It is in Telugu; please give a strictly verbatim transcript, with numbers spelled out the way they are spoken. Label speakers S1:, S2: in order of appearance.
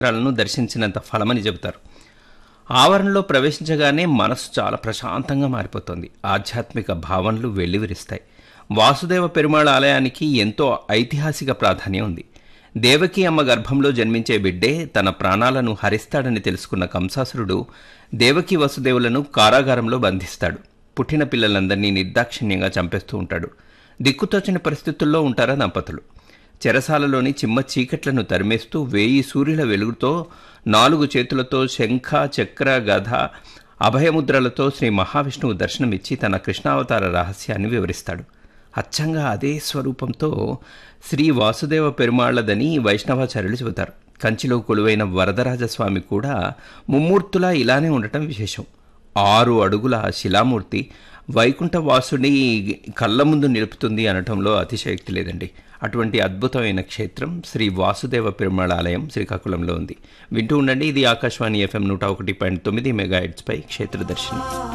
S1: లను దర్శించినంత ఫలమని చెబుతారు. ఆవరణలో ప్రవేశించగానే మనసు చాలా ప్రశాంతంగా మారిపోతుంది. ఆధ్యాత్మిక భావనలు వెల్లివిరుస్తాయి. వాసుదేవ పెరుమాళ్ ఆలయానికి ఎంతో ఐతిహాసిక ప్రాధాన్యం ఉంది. దేవకీ అమ్మ గర్భంలో జన్మించే బిడ్డే తన ప్రాణాలను హరిస్తాడని తెలుసుకున్న కంసాసురుడు దేవకీ వసుదేవులను కారాగారంలో బంధిస్తాడు. పుట్టిన పిల్లలందరినీ నిర్దాక్షిణ్యంగా చంపేస్తూ ఉంటాడు. దిక్కుతోచని పరిస్థితుల్లో ఉంటారా దంపతులు. చెరసాలలోని చిమ్మ చీకట్లను తరిమేస్తూ వేయి సూర్యుల వెలుగుతో నాలుగు చేతులతో శంఖ చక్ర గద అభయముద్రలతో శ్రీ మహావిష్ణువు దర్శనమిచ్చి తన కృష్ణావతార రహస్యాన్ని వివరిస్తాడు. అచ్చంగా అదే స్వరూపంతో శ్రీ వాసుదేవ పెరుమాళ్లదని వైష్ణవాచార్యులు చెబుతారు. కంచిలో కొలువైన వరదరాజస్వామి కూడా ముమ్మూర్తులా ఇలానే ఉండటం విశేషం. ఆరు అడుగుల శిలామూర్తి వైకుంఠవాసుని కళ్ళ ముందు నిలుపుతుంది అనటంలో అతిశయోక్తి లేదండి. అటువంటి అద్భుతమైన క్షేత్రం శ్రీ వాసుదేవ పెరుమాళ్ ఆలయం శ్రీకాకుళంలో ఉంది. వింటూ ఉండండి, ఇది ఆకాశవాణి ఎఫ్ఎం నూట ఒకటి పాయింట్ తొమ్మిది మెగాహెర్ట్జ్ పై క్షేత్ర దర్శనం.